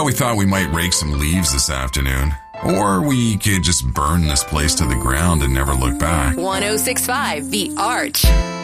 Well, we thought we might rake some leaves this afternoon. Or we could just burn this place to the ground and never look back. 1065 The Arch.